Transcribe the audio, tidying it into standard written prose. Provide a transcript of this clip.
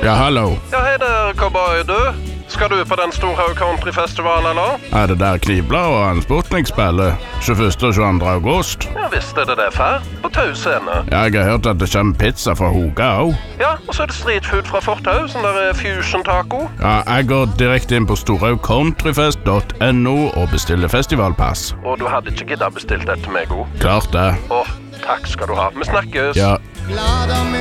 Ja, hallo. Ja, hej där, cowboy du. Ska du på den Storhaug Countryfestival, eller? Er det der Knibla og Hans Sputnik spiller 21. og 22. august? Ja, visst är det därför. På Tusen. Jeg har hørt at det kommer pizza fra Hoga også. Ja, och så är det street food fra Fortau, sån där fusion taco. Ja, jeg går direkte inn på storhaugcountryfest.no og bestiller festivalpass. Och du hade inte giddat bestilt det till mig, god. Klart det. Åh, tack ska du ha. Vi snackes. Ja. Glada